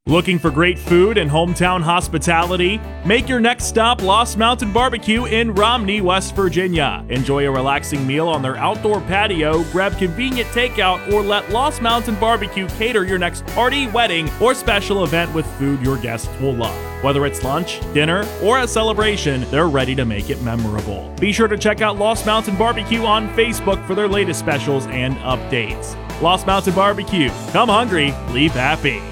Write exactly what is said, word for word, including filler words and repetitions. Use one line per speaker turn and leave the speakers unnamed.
Looking for great food and hometown hospitality? Make your next stop Lost Mountain Barbecue in Romney, West Virginia. Enjoy a relaxing meal on their outdoor patio, grab convenient takeout, or let Lost Mountain Barbecue cater your next party, wedding, or special event with food your guests will love. Whether it's lunch, dinner, or a celebration, they're ready to make it memorable. Be sure to check out Lost Mountain Barbecue on Facebook for their latest specials and updates. Lost Mountain Barbecue. Come hungry, leave happy.